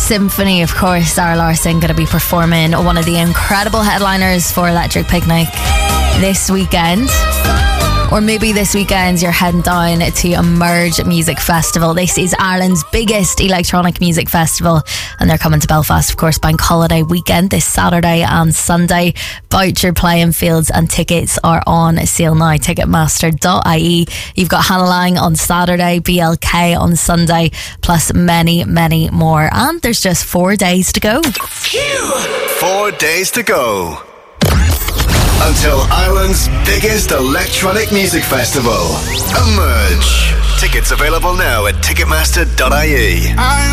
Symphony, of course. Zara Larsson going to be performing one of the incredible headliners for Electric Picnic this weekend. Or maybe this weekend you're heading down to Emerge Music Festival. This is Ireland's biggest electronic music festival, and they're coming to Belfast, of course, bank holiday weekend this Saturday and Sunday. Voucher playing fields and tickets are on sale now. Ticketmaster.ie. You've got Hannah Lang on Saturday, BLK on Sunday, plus many, many more. And there's just 4 days to go. 4 days to go until Ireland's biggest electronic music festival, Emerge. Tickets available now at Ticketmaster.ie.